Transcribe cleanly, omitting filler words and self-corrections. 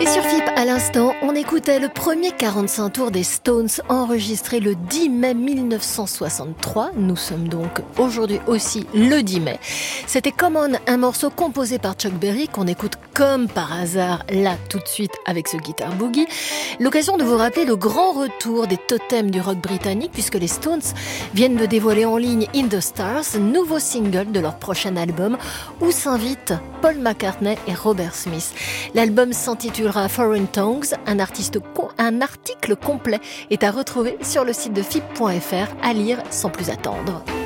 Et sur FIP, à l'instant, on écoutait le premier 45 tours des Stones enregistré le 10 mai 1963. Nous sommes donc aujourd'hui aussi le 10 mai. C'était Common, un morceau composé par Chuck Berry qu'on écoute comme par hasard là tout de suite avec ce guitar boogie. L'occasion de vous rappeler le grand retour des totems du rock britannique puisque les Stones viennent de dévoiler en ligne In the Stars, nouveau single de leur prochain album où s'invitent Paul McCartney et Robert Smith. L'album s'intitulera Foreign Tongues. Un article complet est à retrouver sur le site de FIP.fr à lire sans plus attendre.